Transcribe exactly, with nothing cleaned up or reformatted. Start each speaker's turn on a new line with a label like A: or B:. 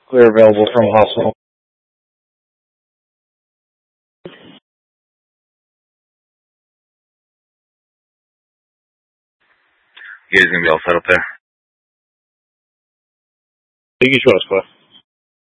A: Clear available from hospital.
B: You guys gonna be all set up there?
C: Thank you, Trust,